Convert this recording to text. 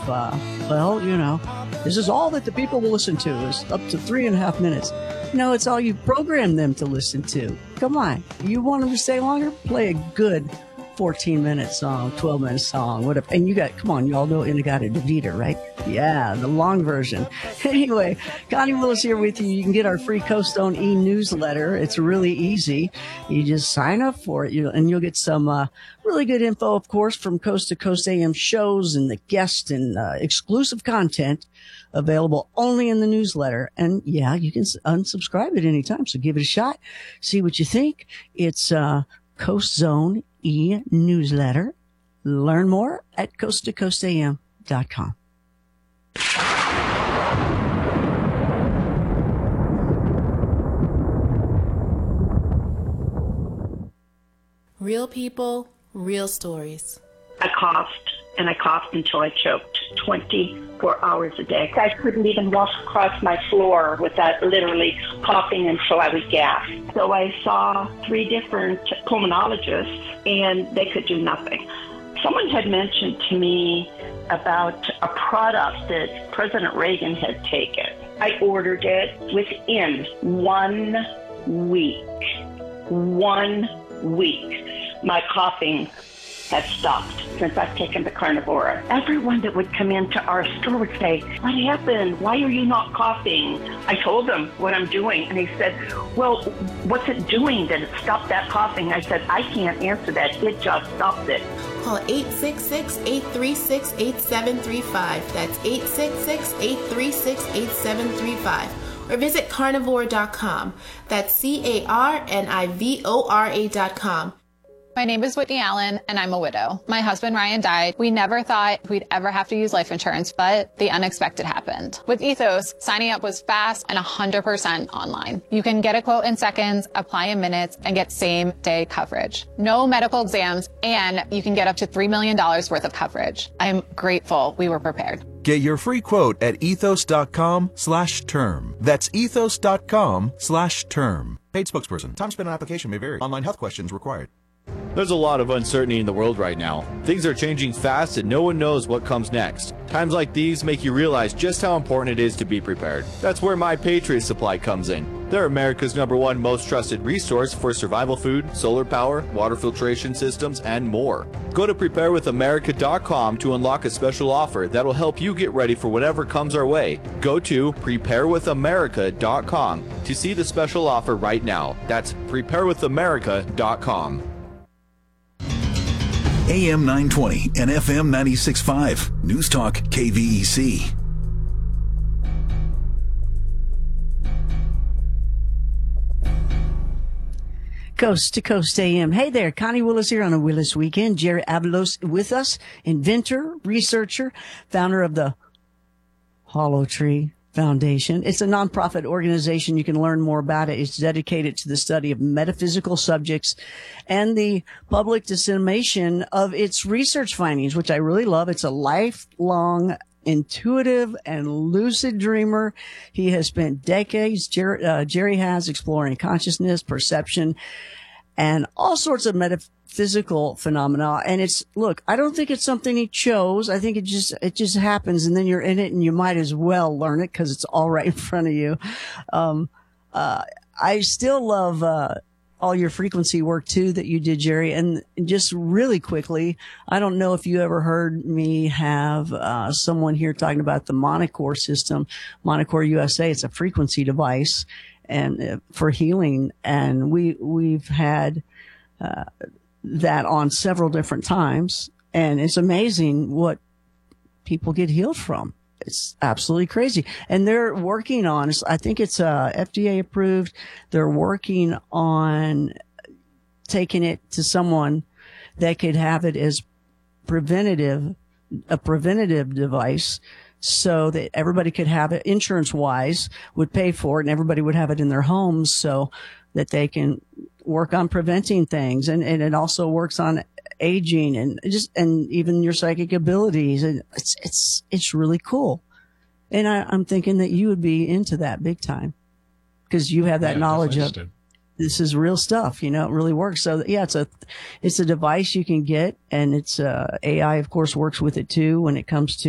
this is all that the people will listen to is up to 3.5 minutes. No, it's all you programmed them to listen to. Come on. You want them to stay longer? Play a good 14-minute song, 12-minute song, whatever. And come on, you all know In-A-Gadda-Da-Vida, right? Yeah, the long version. Anyway, Connie Willis here with you. You can get our free Coast Zone e-newsletter. It's really easy. You just sign up for it, and you'll get some really good info, of course, from Coast to Coast AM shows and the guest and exclusive content available only in the newsletter. And yeah, you can unsubscribe at any time. So give it a shot. See what you think. It's Coast Zone e-newsletter. Learn more at coasttocoastam.com. Real people, real stories. I coughed, and I coughed until I choked 24 hours a day. I couldn't even walk across my floor without literally coughing until I would gasp. So I saw 3 different pulmonologists, and they could do nothing. Someone had mentioned to me about a product that President Reagan had taken. I ordered it within 1 week. 1 week. My coughing had stopped since I've taken the Carnivora. Everyone that would come into our store would say, "What happened? Why are you not coughing?" I told them what I'm doing, and they said, "Well, what's it doing that it stopped that coughing?" I said, "I can't answer that. It just stopped it." Call 866-836-8735. That's 866-836-8735. Or visit carnivora.com. That's carnivora.com. My name is Whitney Allen, and I'm a widow. My husband, Ryan, died. We never thought we'd ever have to use life insurance, but the unexpected happened. With Ethos, signing up was fast and 100% online. You can get a quote in seconds, apply in minutes, and get same-day coverage. No medical exams, and you can get up to $3 million worth of coverage. I'm grateful we were prepared. Get your free quote at ethos.com/term. That's ethos.com/term. Paid spokesperson. Time spent on application may vary. Online health questions required. There's a lot of uncertainty in the world right now. Things are changing fast and no one knows what comes next. Times like these make you realize just how important it is to be prepared. That's where My Patriot Supply comes in. They're America's #1 most trusted resource for survival food, solar power, water filtration systems, and more. Go to preparewithamerica.com to unlock a special offer that will help you get ready for whatever comes our way. Go to preparewithamerica.com to see the special offer right now. That's preparewithamerica.com. AM 920 and FM 96.5. News Talk KVEC. Coast to Coast AM. Hey there, Connie Willis here on a Willis Weekend. Jerry Avalos with us, inventor, researcher, founder of the Hollow Tree Foundation. It's a nonprofit organization. You can learn more about it. It's dedicated to the study of metaphysical subjects and the public dissemination of its research findings, which I really love. It's a lifelong intuitive and lucid dreamer. He has spent decades, Jerry has, exploring consciousness, perception, and all sorts of metaphysical phenomena. And look, I don't think it's something he chose. I think it just happens, and then you're in it and you might as well learn it because it's all right in front of you. I still love, all your frequency work too that you did, Jerry. And just really quickly, I don't know if you ever heard me have someone here talking about the Monocore system, Monocore USA. It's a frequency device and for healing, and we've had that on several different times, and it's amazing what people get healed from. It's absolutely crazy. And they're working on, I think it's FDA approved. They're working on taking it to someone that could have it as a preventative device so that everybody could have it insurance wise, would pay for it, and everybody would have it in their homes so that they can work on preventing things. And it also works on aging and even your psychic abilities. And it's really cool. And I'm thinking that you would be into that big time because you have that knowledge of this is real stuff. It really works. So yeah, it's a device you can get, and it's AI of course works with it too when it comes to